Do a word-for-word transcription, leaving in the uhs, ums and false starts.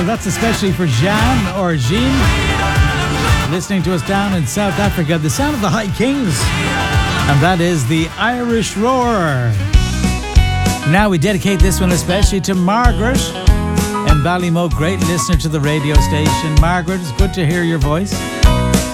Well, that's especially for Jean or Jean, listening to us down in South Africa. The sound of the High Kings, and that is the Irish Roar. Now we dedicate this one especially to Margaret in Ballymo, great listener to the radio station. Margaret, it's good to hear your voice.